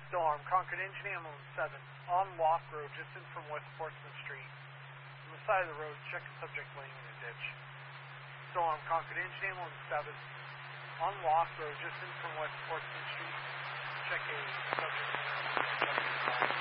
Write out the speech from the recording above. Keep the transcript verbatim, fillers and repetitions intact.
Still armed. Concord Engine Ambulance seven. On Walk Road, just in from West Portsmouth Street. On the side of the road, check the subject laying in a ditch. Still armed. Concord Engine Ambulance seven. On Walk Road, just in from West Portsmouth Street. Check a subject laying in a ditch.